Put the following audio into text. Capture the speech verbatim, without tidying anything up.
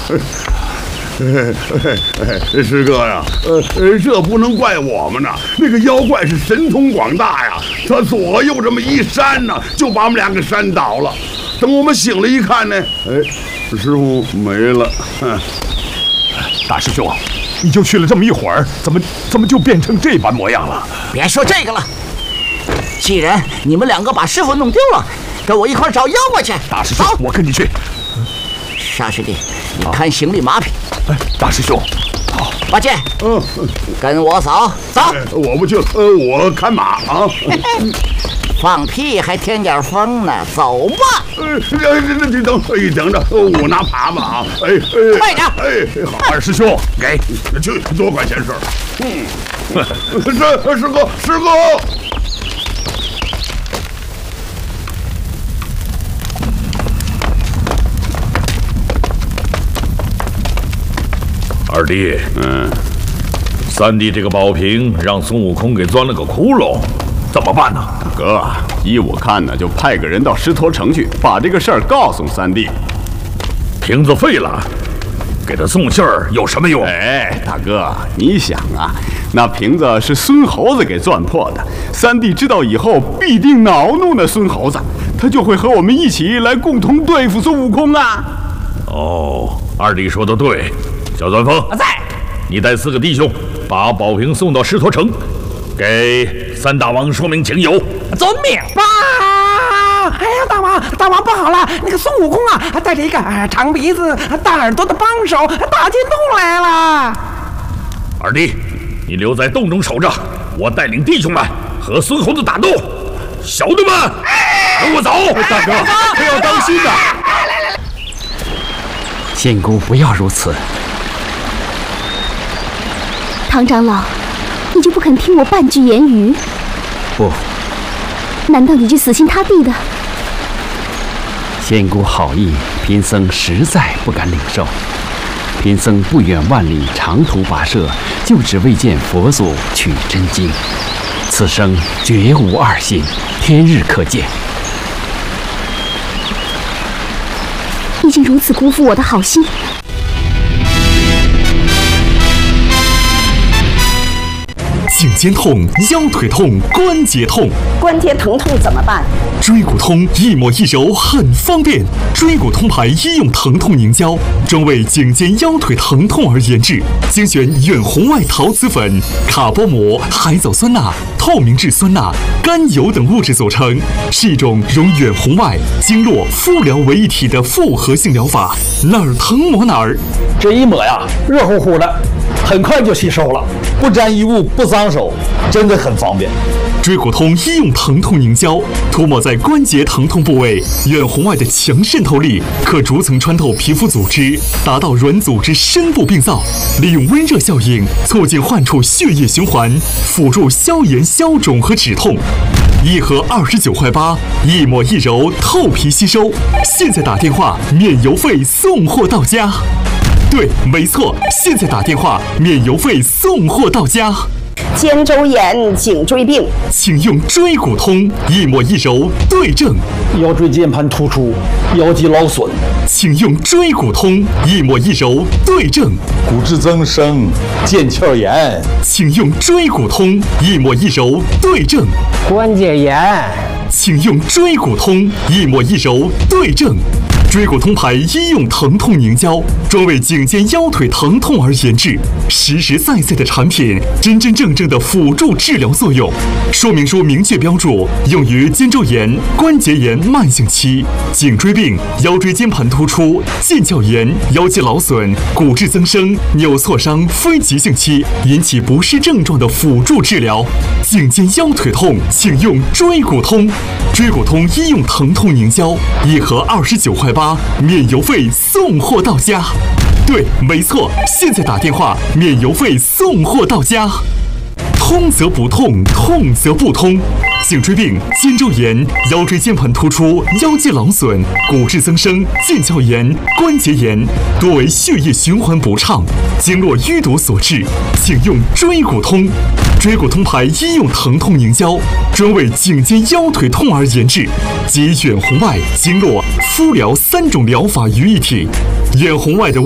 师哥呀，呃，这不能怪我们呐。那个妖怪是神通广大呀，他左右这么一扇呢，就把我们俩给扇倒了。等我们醒了一看呢，哎，师傅没了。 大师兄，你就去了这么一会儿，怎么怎么就变成这般模样了？ 别说这个了，既然你们两个把师傅弄丢了，跟我一块找妖怪去。 大师兄，我跟你去。 沙师弟，你看行李马匹。 哎，大师兄，好。 八戒， 嗯， 跟我走走。 我不去了，呃，我看马啊。 放屁还添点风呢，走吧。 呃，你等，你等着，我拿耙子啊。哎哎， 快点！ 哎，好， 二师兄， 给，去，多管闲事。嗯，师师哥，师哥。 二弟，嗯，三弟这个宝瓶让孙悟空给钻了个窟窿，怎么办呢？ 大哥，依我看呢，就派个人到狮驼城去，把这个事儿告诉三弟。 瓶子废了，给他送信儿有什么用？ 哎，大哥，你想啊，那瓶子是孙猴子给钻破的，三弟知道以后必定恼怒那孙猴子，他就会和我们一起来共同对付孙悟空啊。 哦，二弟说的对。小钻风在， 你带四个弟兄把宝瓶送到狮驼城，给三大王说明情由。 遵命。 爸，哎呀，大王，大王不好了，那个孙悟空啊，带着一个长鼻子、大耳朵的帮手打进洞来了。 二弟，你留在洞中守着，我带领弟兄们和孙猴子打斗。小的们，跟我走。 大哥，可要当心呐！ 仙姑，不要如此。 唐长老，你就不肯听我半句言语？ 不。 难道你就死心塌地的？ 仙姑好意，贫僧实在不敢领受。贫僧不远万里长途跋涉，就只为见佛祖取真经。此生绝无二心，天日可见。 已经如此辜负我的好心。 颈肩痛、腰腿痛、关节痛， 关节疼痛怎么办？ 椎骨通一抹一揉很方便。椎骨通牌医用疼痛凝胶，专为颈肩腰腿疼痛而研制，精选远红外陶瓷粉、卡波膜、海藻酸钠、透明质酸钠、甘油等物质组成，是一种融远红外、经络、敷疗为一体的复合性疗法，哪儿疼抹哪儿。 这一抹呀，热乎乎的，很快就吸收了，不沾衣物，不脏手，真的很方便。 椎骨通医用疼痛凝胶，涂抹在关节疼痛部位，远红外的强渗透力可逐层穿透皮肤组织，达到软组织深部病灶，利用温热效应促进患处血液循环，辅助消炎消肿和止痛。一盒二十九块八，一抹一揉，透皮吸收。现在打电话免邮费送货到家。对，没错，现在打电话免邮费送货到家。 肩周炎、颈椎病， 请用椎骨通，一抹一揉对症。 腰椎间盘突出、腰肌劳损， 请用椎骨通，一抹一揉对症。 骨质增生、腱鞘炎， 请用椎骨通，一抹一揉对症。 关节炎， 请用椎骨通，一抹一揉对症。椎骨通牌医用疼痛凝胶，专为颈肩腰腿疼痛而研制，实实在在的产品，真真正正的辅助治疗作用。说明书明确标注，用于肩周炎、关节炎慢性期、颈椎病、腰椎间盘突出、腱鞘炎、腰肌劳损、骨质增生、扭挫伤非急性期引起不适症状的辅助治疗。颈肩腰腿痛，请用椎骨通。椎骨通医用疼痛凝胶，一盒二十九块八，免邮费送货到家。对，没错，现在打电话免邮费送货到家。通则不痛，痛则不通。颈椎病、肩周炎、腰椎间盘突出、腰肌劳损、骨质增生、腱鞘炎、关节炎，多为血液循环不畅、经络淤堵所致，请用椎骨通。椎骨通牌医用疼痛凝胶，专为颈肩腰腿痛而研制，集远红外、经络、敷疗三种疗法于一体。远红外的